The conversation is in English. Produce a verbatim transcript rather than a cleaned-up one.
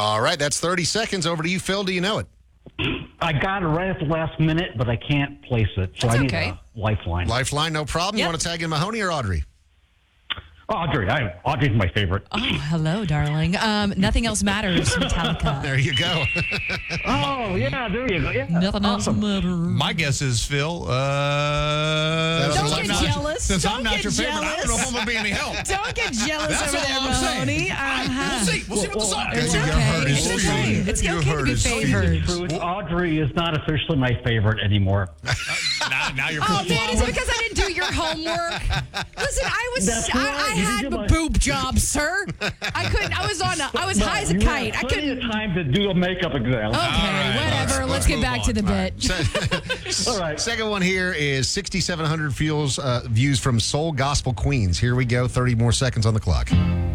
All right, that's thirty seconds. Over to you, Phil. Do you know it? I got it right at the last minute, but I can't place it, so That's I need okay. a lifeline. Lifeline, no problem. You Yep. want to tag in Mahoney or Audrey? Audrey, I, Audrey's my favorite. Oh, hello, darling. Um, Nothing Else Matters, Metallica. There you go. Oh, yeah, there you go. Yeah. Nothing else Awesome. matters. My guess is Phil. Uh, Don't since get I'm not, jealous. Since Don't I'm not get your favorite, I don't know if I'm going to be any help. Don't get jealous That's over all there, I'm saying. Mahoney. Uh-huh. We'll see. We'll see what the song It's is. You okay. heard his It's feeling. okay. It's You okay to heard be his favored. Truth, Audrey is not officially my favorite anymore. Now, now you're Oh, putting man, is it because I didn't do your homework? Listen, I was, That's I, right. I You did had your the life. boob job, sir. I couldn't, I was on, a, I was high as a You kite. had I plenty couldn't. of time to do a makeup exam. Okay, right, whatever. let's- Let's, let's get move back on. to the All bit. Se- All right. Second one here is sixty-seven hundred views, uh, views from Soul Gospel Queens. Here we go. thirty more seconds on the clock.